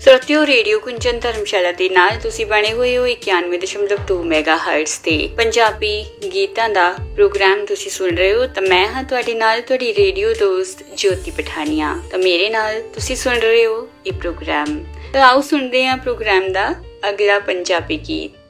ਸਰੋਤਿਓ radio ਕੁੰਜਨ ਧਰਮਸ਼ਾਲਾ ਦੇ ਨਾਲ ਤੁਸੀਂ ਬਣੇ ਹੋਏ ਹੋ 91.2 ਮੈਗਾਹਰਟਜ਼ ਤੇ ਪੰਜਾਬੀ ਗੀਤਾਂ ਦਾ ਪ੍ਰੋਗਰਾਮ ਤੁਸੀਂ ਸੁਣ ਰਹੇ ਹੋ ਤਾਂ ਮੈਂ ਹਾਂ ਤੁਹਾਡੇ ਨਾਲ ਤੁਹਾਡੀ ਰੇਡੀਓ ਦੋਸਤ ਜੋਤੀ ਪਠਾਨੀਆ। ਤਾਂ ਮੇਰੇ ਨਾਲ ਤੁਸੀਂ ਸੁਣ ਰਹੇ ਹੋ ਇਹ ਪ੍ਰੋਗਰਾਮ। ਤਾਂ ਆਓ ਸੁਣਦੇ ਹਾਂ ਪ੍ਰੋਗਰਾਮ ਦਾ ਅਗਲਾ ਪੰਜਾਬੀ ਗੀਤ।